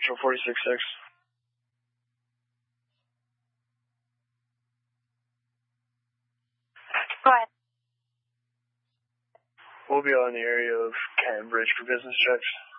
Central 46-6. Go ahead. We'll be on the area of Canton Bridge for business checks.